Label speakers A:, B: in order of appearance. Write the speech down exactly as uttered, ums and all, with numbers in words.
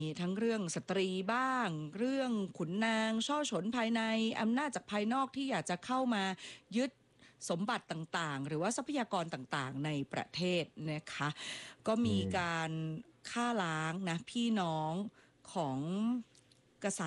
A: มีทั้งเรื่องสตรีบ้างเรื่องขุนนางช่อฉนภายในอำนาจจากภายนอกที่อยากจะเข้ามายึดสมบัติต่างๆหรือว่าทรัพยากรต่างๆในประเทศนะคะก็มีการฆ่าล้างนะพี่น้องของกษัตริย์